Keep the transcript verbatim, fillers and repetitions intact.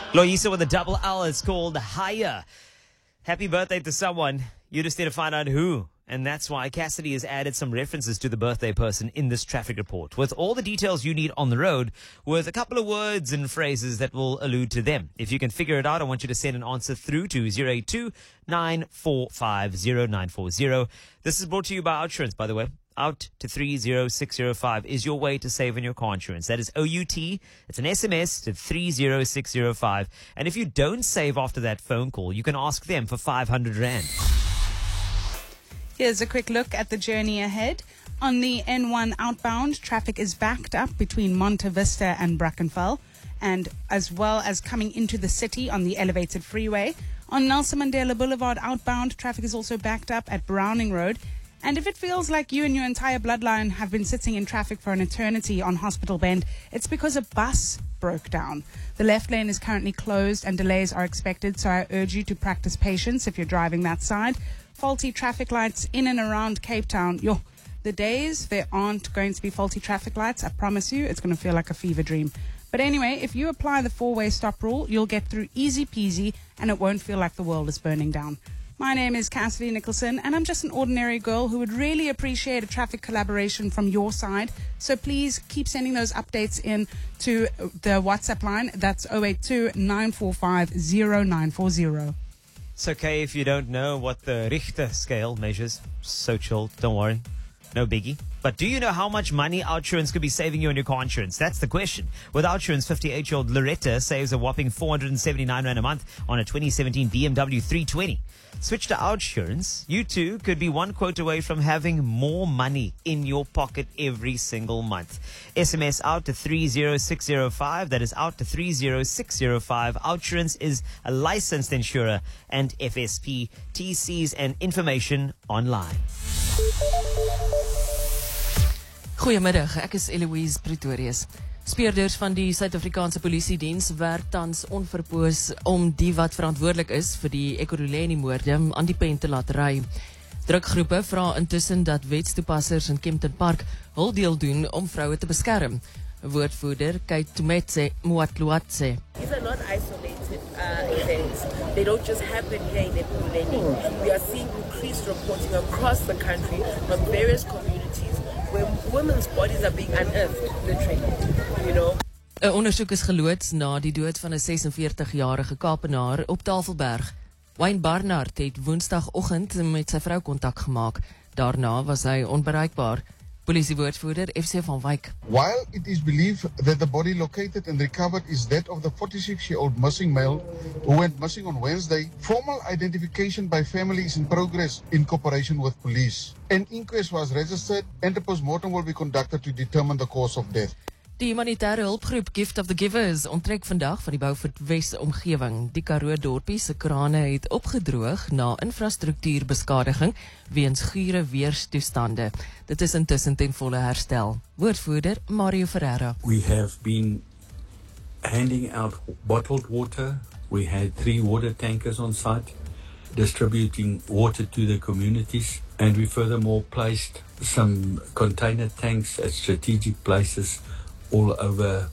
Loisa with a double L. It's called Higher. Happy birthday to someone. You just need to find out who. And that's why Cassidy has added some references to the birthday person in this traffic report, with all the details you need on the road, with a couple of words and phrases that will allude to them. If you can figure it out, I want you to send an answer through to zero eight two, nine four five, zero nine four zero. This is brought to you by Outsurance, by the way. Out to three zero six zero five is your way to save on your car insurance. That is O U T. It's an S M S to three zero six zero five. And if you don't save after that phone call, you can ask them for five hundred rand. Here's a quick look at the journey ahead. On the N one outbound, traffic is backed up between Monte Vista and Brackenfell, and as well as coming into the city on the elevated freeway. On Nelson Mandela Boulevard outbound, traffic is also backed up at Browning Road. And if it feels like you and your entire bloodline have been sitting in traffic for an eternity on Hospital Bend, it's because a bus broke down. The left lane is currently closed and delays are expected, so I urge you to practice patience if you're driving that side. Faulty traffic lights in and around Cape Town. Yo, the days there aren't going to be faulty traffic lights, I promise you, it's going to feel like a fever dream. But anyway, if you apply the four-way stop rule, you'll get through easy peasy and it won't feel like the world is burning down. My name is Cassidy Nicholson, and I'm just an ordinary girl who would really appreciate a traffic collaboration from your side. So please keep sending those updates in to the WhatsApp line. That's zero eight two, nine four five, zero nine four zero. It's okay if you don't know what the Richter scale measures. So chill, don't worry. No biggie. But do you know how much money Outsurance could be saving you on your car insurance? That's the question. With Outsurance, fifty-eight-year-old Loretta saves a whopping four hundred seventy-nine rand a month on a twenty seventeen B M W three twenty. Switch to Outsurance. You too could be one quote away from having more money in your pocket every single month. S M S out to three zero six zero five. That is out to three zero six zero five. Outsurance is a licensed insurer and F S P. T Cs and information online. Goeiemiddag, ek is Eloise Pretorius. Speurders van die Suid-Afrikaanse Polisiediens werk tans onverpoos om die wat verantwoordelik is vir die Ekurhuleni-moorde aan die pen te laat ry. Drukgroepe vra intussen dat wetstoepassers in Kempton Park hul deel doen om vroue te beskerm. Woordvoerder Kate Tumetse Moatluatse. These are not isolated uh, events. They don't just happen here in Ekurhuleni. We are seeing increased reporting across the country from various communities where women's bodies are being unearthed, literally, you know. 'n Ondersoek is geloods na die dood van 'n sesenveertig-jarige Kaapenaar op Tafelberg. Wayne Barnard het woensdagoggend met sy vrou kontak gemaak. Daarna was hy onbereikbaar. Polisiewoordvoerder F C van Wyk. While it is believed that the body located and recovered is that of the forty-six-year-old missing male who went missing on Wednesday, formal identification by family is in progress in cooperation with police. An inquest was registered and a postmortem will be conducted to determine the cause of death. Die humanitaire hulpgroep Gift of the Givers onttrek vandag van die Beaufort Wes omgewing. Die Karoo dorpie se krane het opgedroog na infrastruktuurbeskadiging weens gure weerstoestande. Dit is intussen ten volle herstel. Woordvoerder Mario Ferreira. We have been handing out bottled water. We had three water tankers on site distributing water to the communities, and we furthermore placed some container tanks at strategic places all over